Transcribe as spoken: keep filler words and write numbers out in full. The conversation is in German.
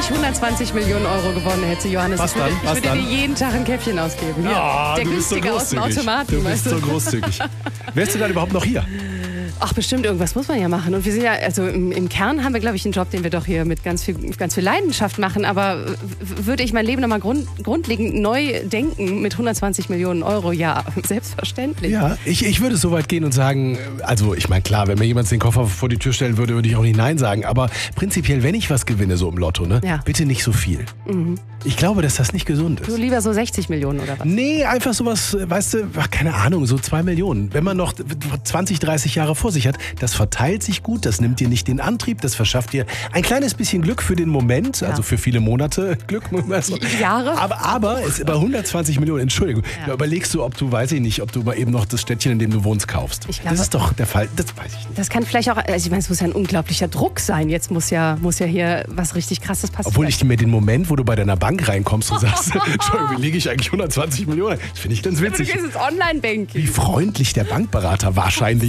ich hundertzwanzig Millionen Euro gewonnen hätte, Johannes, Was ich würde, dann? Was ich würde dann? dir jeden Tag ein Käppchen ausgeben. Hier, Ja, der du bist so günstige aus dem großzügig. Automaten. Du bist weißt so du? großzügig. Wärst du dann überhaupt noch hier? Ach, bestimmt, irgendwas muss man ja machen. Und wir sind ja, also im, im Kern haben wir, glaube ich, einen Job, den wir doch hier mit ganz viel, ganz viel Leidenschaft machen. Aber w- würde ich mein Leben nochmal grund, grundlegend neu denken mit hundertzwanzig Millionen Euro? Ja, selbstverständlich. Ja, ich, ich würde so weit gehen und sagen, also ich meine, klar, wenn mir jemand den Koffer vor die Tür stellen würde, würde ich auch nicht Nein sagen. Aber prinzipiell, wenn ich was gewinne, so im Lotto, ne, Ja. bitte nicht so viel. Mhm. Ich glaube, dass das nicht gesund ist. Du lieber so sechzig Millionen oder was? Nee, einfach sowas, weißt du, ach, keine Ahnung, so zwei Millionen. Wenn man noch zwanzig, dreißig Jahre vor sich hat, das verteilt sich gut, das nimmt dir nicht den Antrieb, das verschafft dir ein kleines bisschen Glück für den Moment, also für viele Monate Glück. Also, Jahre? Aber, aber es bei hundertzwanzig Millionen, Entschuldigung, Ja. da überlegst du, ob du, weiß ich nicht, ob du mal eben noch das Städtchen, in dem du wohnst, kaufst. Ich glaube- das ist doch der Fall, das weiß ich nicht. Das kann vielleicht auch, also ich meine, es muss ja ein unglaublicher Druck sein. Jetzt muss ja, muss ja hier was richtig Krasses passieren. Obwohl ich mir den Moment, wo du bei deiner Bank reinkommst und sagst, Entschuldigung, wie liege ich eigentlich hundertzwanzig Millionen? Das finde ich ganz Du witzig. gehst ins Online-Banking. Wie freundlich der Bankberater wahrscheinlich